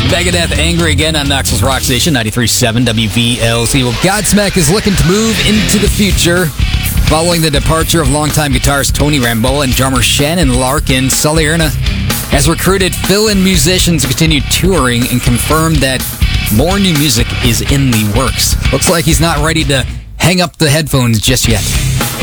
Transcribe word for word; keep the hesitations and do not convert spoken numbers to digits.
Megadeth, Angry Again on Knoxville's Rock Station, ninety-three point seven W V L C. Well, Godsmack is looking to move into the future. Following the departure of longtime guitarist Tony Rambola and drummer Shannon Larkin, Sully Erna has recruited fill-in musicians to continue touring and confirmed that more new music is in the works. Looks like he's not ready to hang up the headphones just yet.